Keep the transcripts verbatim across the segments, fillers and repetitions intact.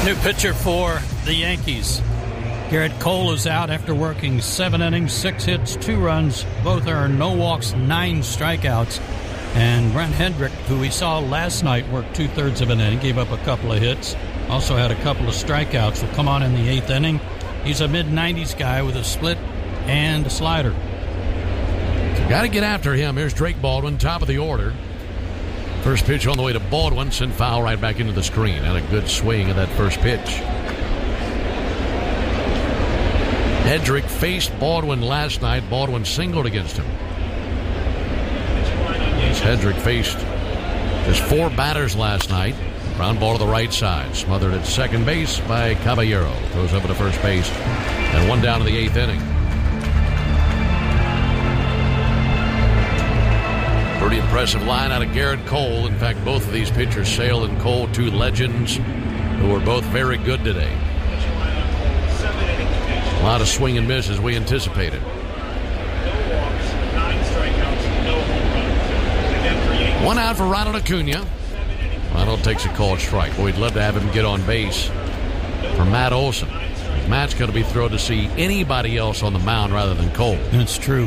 New pitcher for the Yankees. Garrett Cole is out after working seven innings, six hits, two runs. Both are no walks, nine strikeouts. And Brent Hendrick, who we saw last night work two-thirds of an inning, gave up a couple of hits, also had a couple of strikeouts, will come on in the eighth inning. He's a mid nineties guy with a split and a slider. Got to get after him. Here's Drake Baldwin, top of the order. First pitch on the way to Baldwin, sent foul right back into the screen. Had a good swing of that first pitch. Hedrick faced Baldwin last night. Baldwin singled against him. Hedrick faced just four batters last night. Ground ball to the right side. Smothered at second base by Caballero. Throws over to first base. And one down to the eighth inning. Pretty impressive line out of Garrett Cole. In fact, both of these pitchers, Sale and Cole, two legends who were both very good today. A lot of swing and miss as we anticipated. One out for Ronald Acuna. Ronald takes a called strike. Boy, we'd love to have him get on base for Matt Olson. Matt's going to be thrilled to see anybody else on the mound rather than Cole. That's true.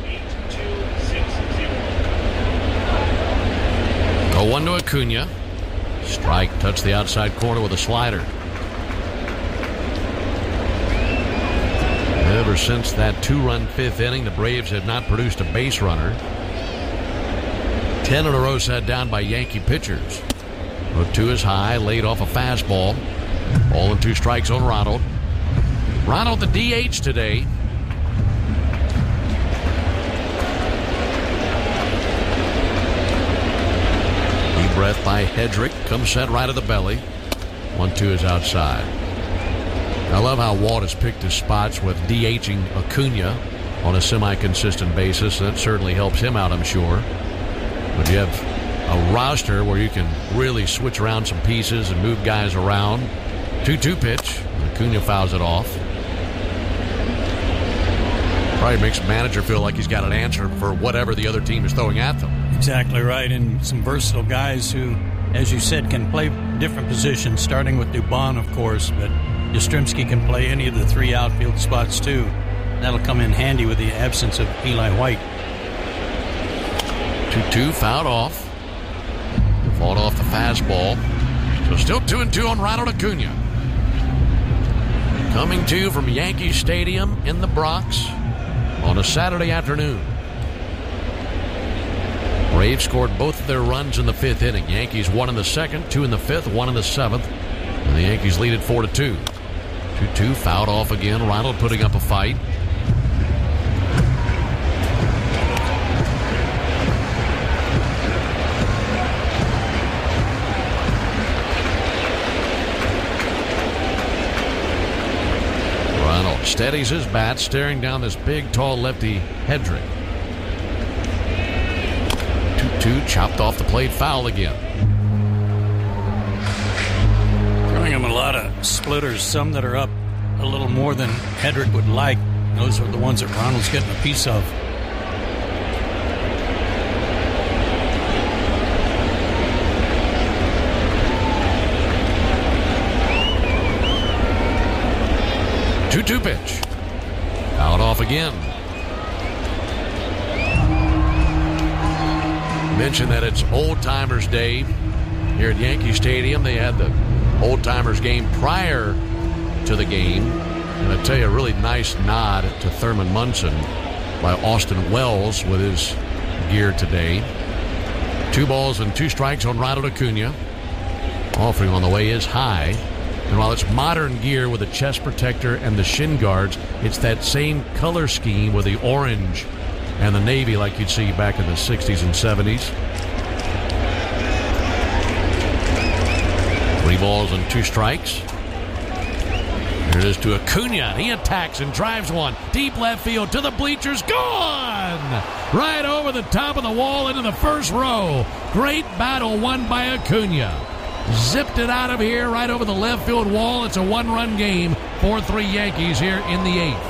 oh one to Acuna. Strike, touched the outside corner with a slider. Ever since that two-run fifth inning, the Braves have not produced a base runner. Ten in a row sat down by Yankee pitchers. oh two is high, laid off a fastball. Ball and two strikes on Ronald. Ronald the D H today. Deep breath by Hedrick. Comes set right of the belly. one two is outside. I love how Walt has picked his spots with DHing Acuna on a semi-consistent basis. That certainly helps him out, I'm sure. But you have a roster where you can really switch around some pieces and move guys around. two two pitch. Acuna fouls it off. Probably makes the manager feel like he's got an answer for whatever the other team is throwing at them. Exactly right. And some versatile guys who, as you said, can play different positions, starting with Dubon, of course, but Yastrzemski can play any of the three outfield spots, too. That'll come in handy with the absence of Eli White. two two, fouled off. Fought off the fastball. So still two and two on Ronald Acuna. Coming to you from Yankee Stadium in the Bronx on a Saturday afternoon. Braves scored both of their runs in the fifth inning. Yankees one in the second, two in the fifth, one in the seventh. And the Yankees lead it four to two. two two, fouled off again. Ronald putting up a fight. Ronald steadies his bat, staring down this big, tall lefty Hedrick. two two, chopped off the plate, foul again. Throwing him a lot of splitters, some that are up a little more than Hedrick would like. Those are the ones that Ronald's getting a piece of. two two pitch. Out off again. Mentioned that it's Old Timers Day here at Yankee Stadium. They had the Old Timers game prior to the game. And I tell you, a really nice nod to Thurman Munson by Austin Wells with his gear today. Two balls and two strikes on Ronald Acuna. Offering on the way is high. And while it's modern gear with the chest protector and the shin guards, it's that same color scheme with the orange and the navy like you'd see back in the sixties and seventies. Three balls and two strikes. Here it is to Acuna. He attacks and drives one. Deep left field to the bleachers. Gone! Right over the top of the wall into the first row. Great battle won by Acuna. Zipped it out of here right over the left field wall. It's a one-run game. four three Yankees here in the eighth.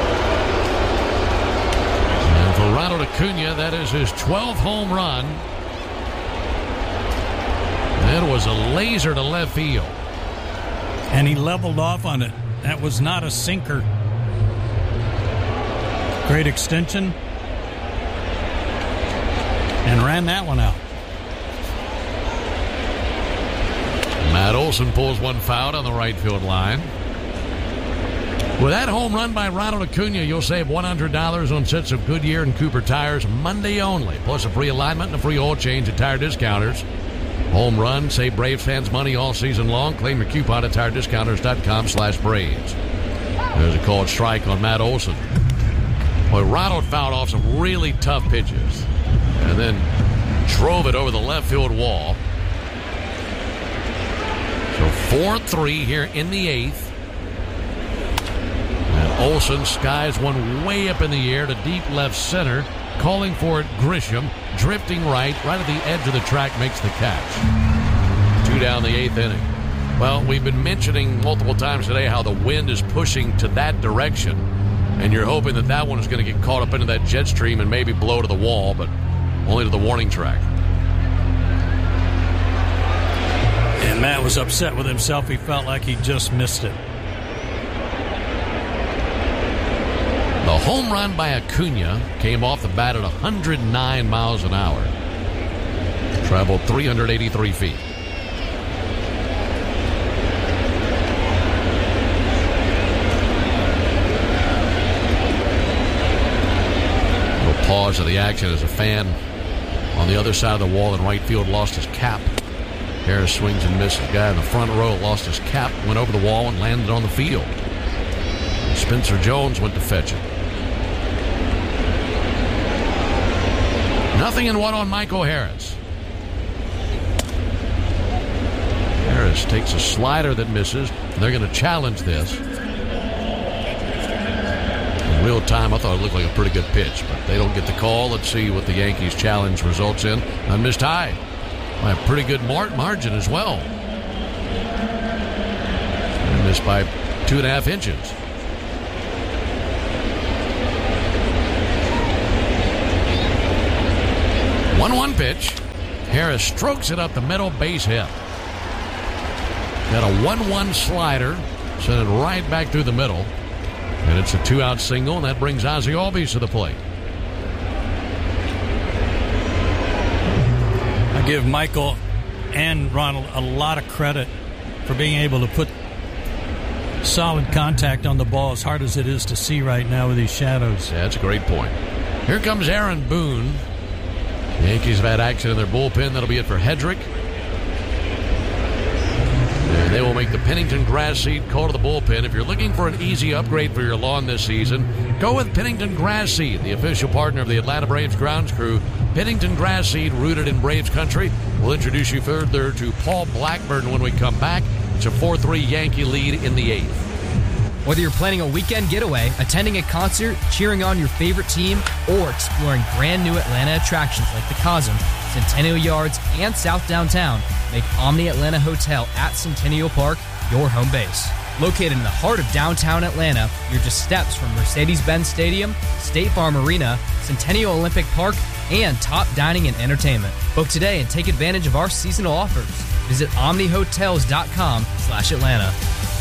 And for Ronald Acuna, that is his twelfth home run It was a laser to left field. And he leveled off on it. That was not a sinker. Great extension. And ran that one out. Matt Olson pulls one foul on the right field line. With that home run by Ronald Acuna, you'll save one hundred dollars on sets of Goodyear and Cooper tires Monday only. Plus a free alignment and a free oil change at Tire Discounters. Home run, save Braves fans money all season long. Claim your coupon at tire discounters dot com slash Braves. There's a called strike on Matt Olson. Boy, Ronald fouled off some really tough pitches and then drove it over the left field wall. So four three here in the eighth. And Olson skies one way up in the air to deep left center. Calling for it, Grisham. Drifting right, right at the edge of the track, makes the catch. Two down the eighth inning. Well, we've been mentioning multiple times today how the wind is pushing to that direction. And you're hoping that that one is going to get caught up into that jet stream and maybe blow to the wall, but only to the warning track. And Matt was upset with himself. He felt like he just missed it. The home run by Acuna came off the bat at one hundred nine miles an hour. Traveled three hundred eighty-three feet. Little pause of the action as a fan on the other side of the wall in right field lost his cap. Harris swings and misses. Guy in the front row lost his cap, went over the wall and landed on the field. Spencer Jones went to fetch it. Nothing in one on Michael Harris. Harris takes a slider that misses. They're going to challenge this. In real time, I thought it looked like a pretty good pitch, but they don't get the call. Let's see what the Yankees challenge results in. A missed high by a pretty good mar- margin as well. And missed by two and a half inches. one one pitch. Harris strokes it up the middle, base hit. Got a one one slider, sent it right back through the middle. And it's a two-out single, and that brings Ozzie Albies to the plate. I give Michael and Ronald a lot of credit for being able to put solid contact on the ball, as hard as it is to see right now with these shadows. Yeah, that's a great point. Here comes Aaron Boone. The Yankees have had action in their bullpen. That'll be it for Hedrick. And they will make the Pennington grass seed call to the bullpen. If you're looking for an easy upgrade for your lawn this season, go with Pennington Grass Seed, the official partner of the Atlanta Braves grounds crew. Pennington Grass Seed, rooted in Braves country. We'll introduce you further to Paul Blackburn when we come back. It's a four three Yankee lead in the eighth. Whether you're planning a weekend getaway, attending a concert, cheering on your favorite team, or exploring brand new Atlanta attractions like the Cosm, Centennial Yards, and South Downtown, make Omni Atlanta Hotel at Centennial Park your home base. Located in the heart of downtown Atlanta, you're just steps from Mercedes-Benz Stadium, State Farm Arena, Centennial Olympic Park, and top dining and entertainment. Book today and take advantage of our seasonal offers. Visit omnihotels.com slash Atlanta.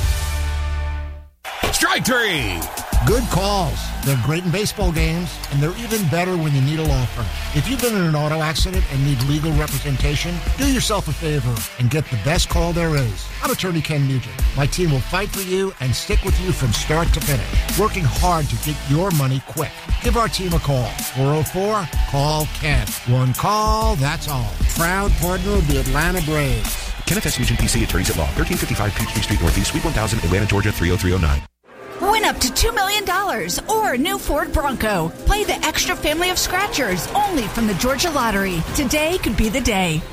Strike three. Good calls. They're great in baseball games, and they're even better when you need a law firm. If you've been in an auto accident and need legal representation, do yourself a favor and get the best call there is. I'm attorney Ken Nugent. My team will fight for you and stick with you from start to finish, working hard to get your money quick. Give our team a call. four oh four, call Ken. One call, that's all. Proud partner of the Atlanta Braves. Kenneth S. Nugent, P C, attorneys at law. thirteen fifty-five Peachtree Street Northeast, Suite one thousand, Atlanta, Georgia, three oh three oh nine. Win up to two million dollars or a new Ford Bronco. Play the extra family of scratchers only from the Georgia Lottery. Today could be the day.